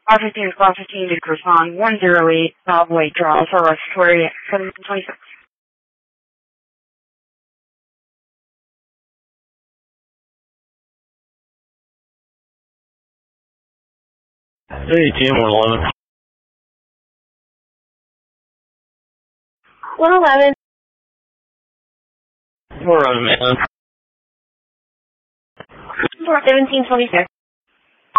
R15 Class 15 to correspond 108 White Draw for respiratory 726. 111. 111. 411, man. 1726.